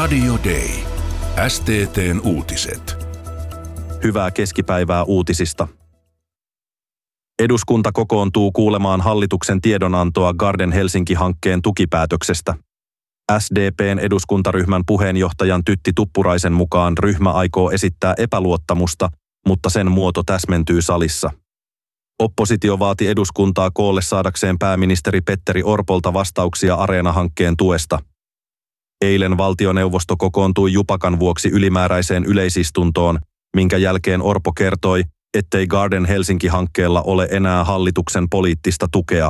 Radio Day. STT:n uutiset. Hyvää keskipäivää uutisista. Eduskunta kokoontuu kuulemaan hallituksen tiedonantoa Garden Helsinki-hankkeen tukipäätöksestä. SDP:n eduskuntaryhmän puheenjohtajan Tytti Tuppuraisen mukaan ryhmä aikoo esittää epäluottamusta, mutta sen muoto täsmentyy salissa. Oppositio vaati eduskuntaa koolle saadakseen pääministeri Petteri Orpolta vastauksia Areena-hankkeen tuesta. Eilen valtioneuvosto kokoontui jupakan vuoksi ylimääräiseen yleisistuntoon, minkä jälkeen Orpo kertoi, ettei Garden Helsinki-hankkeella ole enää hallituksen poliittista tukea.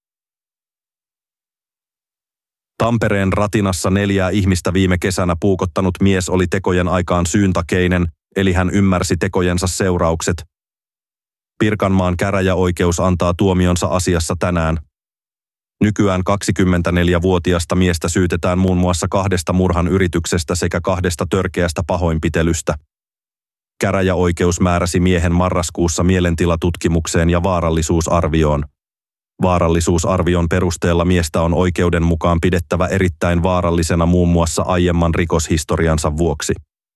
Tampereen Ratinassa 4 ihmistä viime kesänä puukottanut mies oli tekojen aikaan syyntakeinen, eli hän ymmärsi tekojensa seuraukset. Pirkanmaan käräjäoikeus antaa tuomionsa asiassa tänään. Nykyään 24-vuotiasta miestä syytetään muun muassa 2 murhan yrityksestä sekä 2 törkeästä pahoinpitelystä. Käräjäoikeus määräsi miehen marraskuussa mielentilatutkimukseen ja vaarallisuusarvioon. Vaarallisuusarvion perusteella miestä on oikeuden mukaan pidettävä erittäin vaarallisena muun muassa aiemman rikoshistoriansa vuoksi.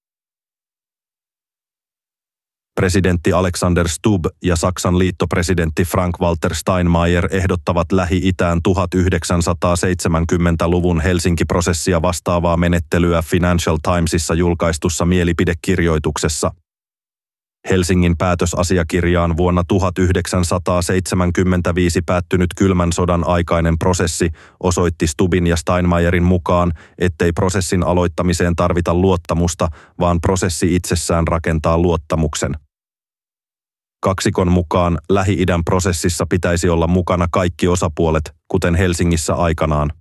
Presidentti Alexander Stubb ja Saksan liittopresidentti Frank-Walter Steinmeier ehdottavat Lähi-itään 1970-luvun Helsinki-prosessia vastaavaa menettelyä Financial Timesissa julkaistussa mielipidekirjoituksessa. Helsingin päätösasiakirjaan vuonna 1975 päättynyt kylmän sodan aikainen prosessi osoitti Stubbin ja Steinmeierin mukaan, ettei prosessin aloittamiseen tarvita luottamusta, vaan prosessi itsessään rakentaa luottamuksen. Kaksikon mukaan Lähi-idän prosessissa pitäisi olla mukana kaikki osapuolet, kuten Helsingissä aikanaan.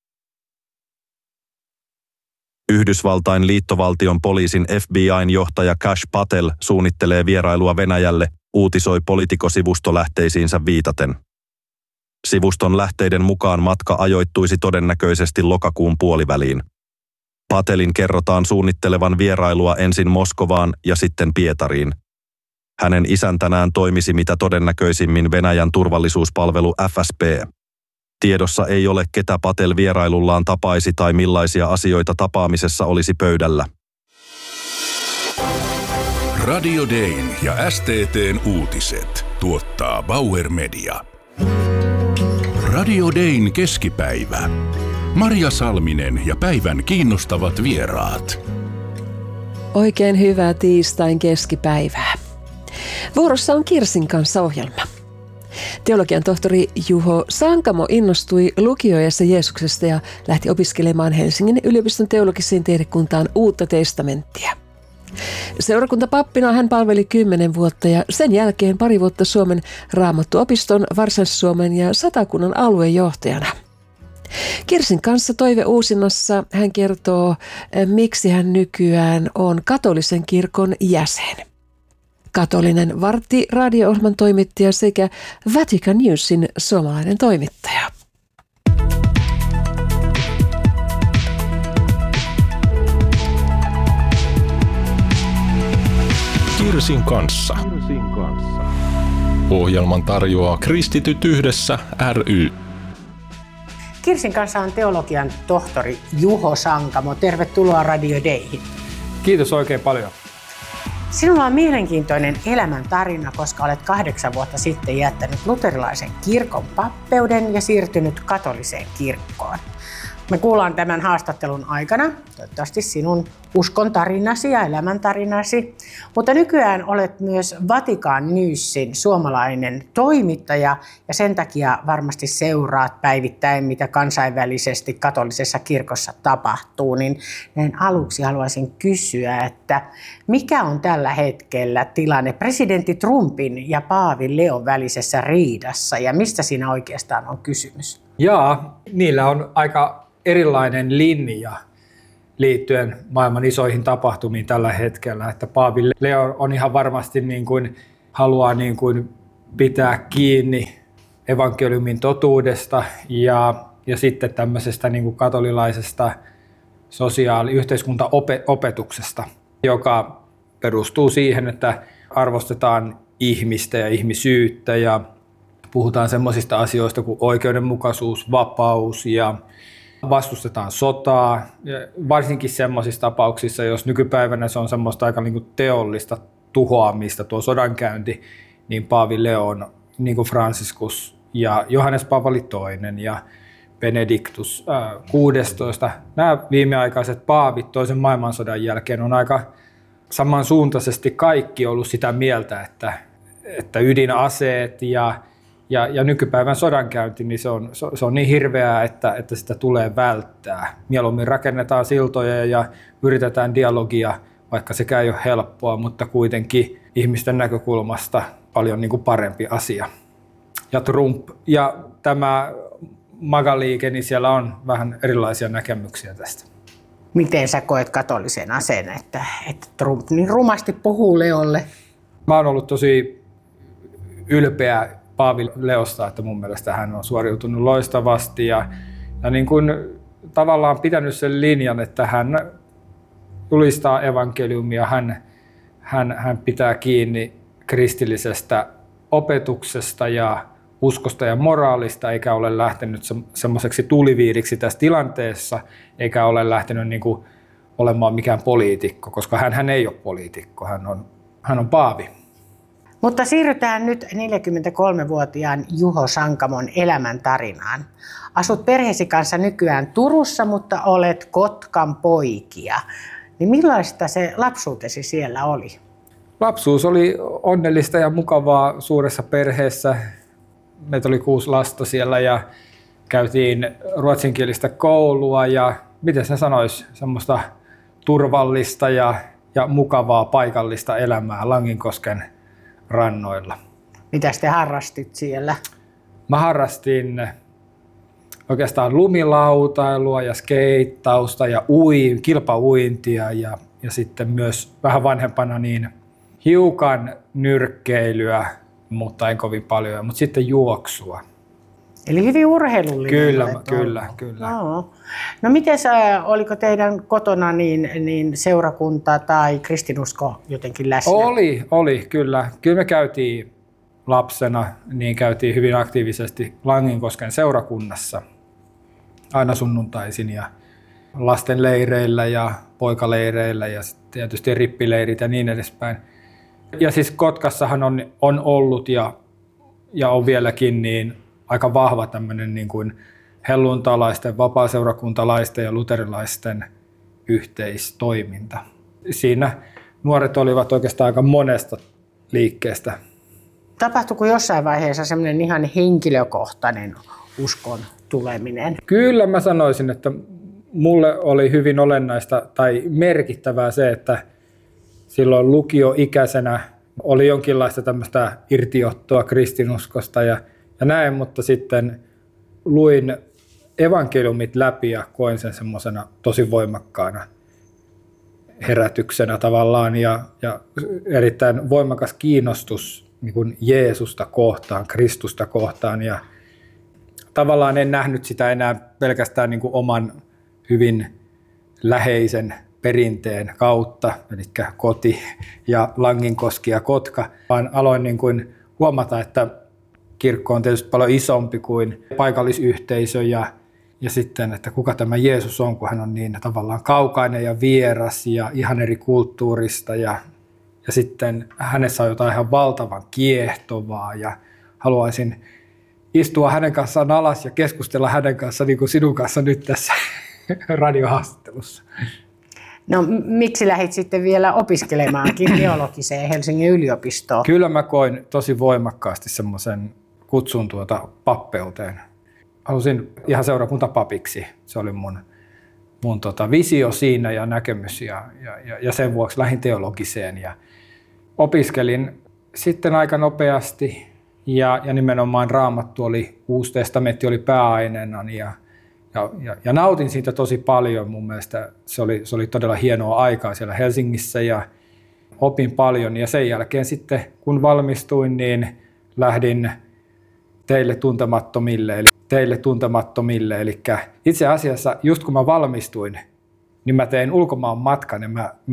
Yhdysvaltain liittovaltion poliisin FBI:n johtaja Kash Patel suunnittelee vierailua Venäjälle, uutisoi Politico-sivusto lähteisiinsä viitaten. Sivuston lähteiden mukaan matka ajoittuisi todennäköisesti lokakuun puoliväliin. Patelin kerrotaan suunnittelevan vierailua ensin Moskovaan ja sitten Pietariin. Hänen isäntänään toimisi mitä todennäköisimmin Venäjän turvallisuuspalvelu FSB. Tiedossa ei ole, ketä Patel vierailullaan tapaisi tai millaisia asioita tapaamisessa olisi pöydällä. Radio Dayn ja STT:n uutiset tuottaa Bauer Media. Radio Dayn keskipäivä. Marja Salminen ja päivän kiinnostavat vieraat. Oikein hyvää tiistain keskipäivää. Vuorossa on Kirsin kanssa ohjelma. Teologian tohtori Juho Sankamo innostui lukioajassa Jeesuksesta ja lähti opiskelemaan Helsingin yliopiston teologiseen tiedekuntaan Uutta testamenttia. Seurakuntapappina hän palveli 10 vuotta ja sen jälkeen 2 vuotta Suomen Raamattuopiston, Varsinais-Suomen ja Satakunnan aluejohtajana. Kirsin kanssa toiveuusinnassa hän kertoo, miksi hän nykyään on katolisen kirkon jäsen. Katolinen Vartti radio-ohjelman toimittaja sekä Vatican Newsin suomalainen toimittaja. Kirsin kanssa. Ohjelman tarjoaa Kristityt yhdessä ry. Kirsin kanssa on teologian tohtori Juho Sankamo. Tervetuloa Radio Dayhin. Kiitos oikein paljon. Sinulla on mielenkiintoinen elämäntarina, koska olet 8 vuotta sitten jättänyt luterilaisen kirkon pappeuden ja siirtynyt katoliseen kirkkoon. Me kuullaan tämän haastattelun aikana, toivottavasti sinun uskon tarinasi ja elämäntarinasi, mutta nykyään olet myös Vatican Newsin suomalainen toimittaja ja sen takia varmasti seuraat päivittäin, mitä kansainvälisesti katolisessa kirkossa tapahtuu. Niin näin aluksi haluaisin kysyä, että mikä on tällä hetkellä tilanne presidentti Trumpin ja paavi Leon välisessä riidassa ja mistä siinä oikeastaan on kysymys? Niillä on aika erilainen linja liittyen maailman isoihin tapahtumiin tällä hetkellä, että paavi Leo on ihan varmasti haluaa pitää kiinni evankeliumin totuudesta ja sitten tämmöisestä katolilaisesta yhteiskuntaopetuksesta, joka perustuu siihen, että arvostetaan ihmistä ja ihmisyyttä ja puhutaan semmoisista asioista kuin oikeudenmukaisuus, vapaus ja vastustetaan sotaa, ja varsinkin semmoisissa tapauksissa, jos nykypäivänä se on semmoista aika niin kuin teollista tuhoamista, tuo sodankäynti, niin Paavi Leo on niin kuin Franciscus ja Johannes Paavali II ja Benedictus XVI. Nämä viimeaikaiset paavit toisen maailmansodan jälkeen on aika samansuuntaisesti kaikki ollut sitä mieltä, että ydinaseet ja nykypäivän sodankäynti, niin se on niin hirveää, että sitä tulee välttää. Mieluummin rakennetaan siltoja ja yritetään dialogia, vaikka sekään ei ole helppoa, mutta kuitenkin ihmisten näkökulmasta paljon niin kuin parempi asia. Ja Trump ja tämä MAGA-liike, niin siellä on vähän erilaisia näkemyksiä tästä. Miten sä koet katolisen aseen, että Trump niin rumasti puhuu Leolle? Mä oon ollut tosi ylpeä Paavi Leosta, että mun mielestä hän on suoriutunut loistavasti ja niin kuin tavallaan pitänyt sen linjan, että hän julistaa evankeliumia, hän pitää kiinni kristillisestä opetuksesta ja uskosta ja moraalista, eikä ole lähtenyt semmoiseksi tuliviiriksi tässä tilanteessa, eikä ole lähtenyt niin kuin olemaan mikään poliitikko, koska hän ei ole poliitikko, hän on paavi. Mutta siirrytään nyt 43-vuotiaan Juho Sankamon elämäntarinaan. Asut perheesi kanssa nykyään Turussa, mutta olet Kotkan poikia. Niin millaista se lapsuutesi siellä oli? Lapsuus oli onnellista ja mukavaa suuressa perheessä. Meitä oli 6 lasta siellä ja käytiin ruotsinkielistä koulua ja miten sen sanoisi, semmoista turvallista ja mukavaa paikallista elämää Langinkosken rannoilla. Mitäs te harrastit siellä? Mä harrastin oikeastaan lumilautailua ja skeittausta ja kilpauintia ja sitten myös vähän vanhempana niin hiukan nyrkkeilyä, mutta en kovin paljon, mutta sitten juoksua. Eli hyvin urheilullinen. Kyllä. No mites, oliko teidän kotona niin seurakunta tai kristinusko jotenkin läsnä? Oli kyllä. Kyllä me käytiin lapsena, niin käytiin hyvin aktiivisesti Langinkosken seurakunnassa aina sunnuntaisin ja lasten leireillä ja poikaleireillä ja tietysti rippileirit ja niin edespäin. Ja siis Kotkassahan on ollut ja on vieläkin niin aika vahva tämmöinen niin kuin helluntalaisten, vapaaseurakuntalaisten ja luterilaisten yhteistoiminta. Siinä nuoret olivat oikeastaan aika monesta liikkeestä. Tapahtuiko jossain vaiheessa semmoinen ihan henkilökohtainen uskon tuleminen? Kyllä mä sanoisin, että mulle oli hyvin olennaista tai merkittävää se, että silloin lukioikäisenä oli jonkinlaista tämmöistä irtiottoa kristinuskosta ja näin, mutta sitten luin evankeliumit läpi ja koin sen semmoisena tosi voimakkaana herätyksenä tavallaan ja erittäin voimakas kiinnostus niin kuin Jeesusta kohtaan, Kristusta kohtaan ja tavallaan en nähnyt sitä enää pelkästään niin kuin oman hyvin läheisen perinteen kautta, eli koti ja Langinkoski ja Kotka, vaan aloin niin kuin huomata, että kirkko on tietysti paljon isompi kuin paikallisyhteisö ja sitten, että kuka tämä Jeesus on, kun hän on niin tavallaan kaukainen ja vieras ja ihan eri kulttuurista ja sitten hänessä on jotain ihan valtavan kiehtovaa ja haluaisin istua hänen kanssaan alas ja keskustella hänen kanssaan niin kuin sinun kanssa nyt tässä radiohaastattelussa. No miksi lähdit sitten vielä opiskelemaankin teologiseen Helsingin yliopistoon? Kyllä mä koin tosi voimakkaasti semmoisen kutsun pappeuteen. Halusin ihan seurakuntapapiksi. Se oli mun visio siinä ja näkemys ja sen vuoksi lähdin teologiseen ja opiskelin sitten aika nopeasti ja nimenomaan Raamattu Uusi testamentti oli pääaineena ja nautin siitä tosi paljon. Mun mielestä se oli todella hienoa aikaa siellä Helsingissä ja opin paljon ja sen jälkeen sitten kun valmistuin, niin lähdin teille tuntemattomille. Eli itse asiassa just kun mä valmistuin, niin mä tein ulkomaan matkan ja mä